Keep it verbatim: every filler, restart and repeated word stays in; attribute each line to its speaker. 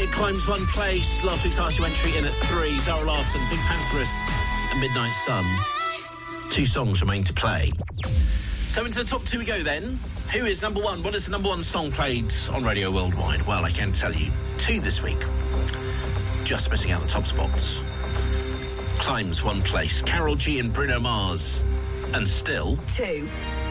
Speaker 1: It climbs one place. Last week's Ask You entry in at three. Zara Larsson, Pink Pantheress and Midnight Sun. Two songs remain to play. So into the top two we go then. Who is number one? What is the number one song played on Radio Worldwide? Well, I can tell you two this week. Just missing out the top spots. Climbs one place. Karol G and Bruno Mars. And still...
Speaker 2: Two.